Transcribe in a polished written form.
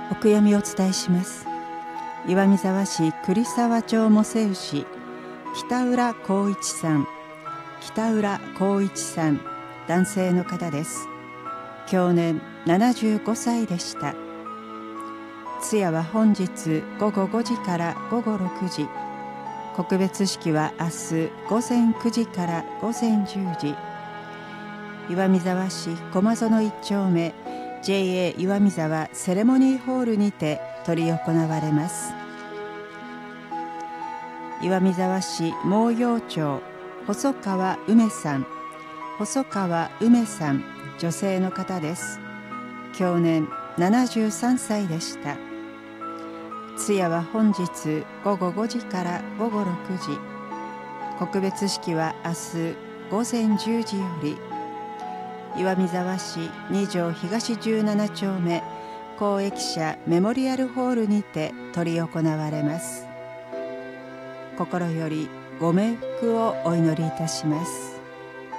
お悔やみをお伝えします。岩見沢市栗沢町茂瀬牛北浦光一さん、男性の方です。享年75歳でした。通夜は本日午後5時から午後6時、告別式は明日午前9時から午前10時、岩見沢市駒園1丁目 JA 岩見沢セレモニーホールにて執り行われます。岩見沢市毛陽町細川梅さん、女性の方です。享年73歳でした。通夜は本日午後5時から午後6時、告別式は明日午前10時より、岩見沢市2条東17丁目公益社メモリアルホールにて執り行われます。心よりご冥福をお祈りいたします。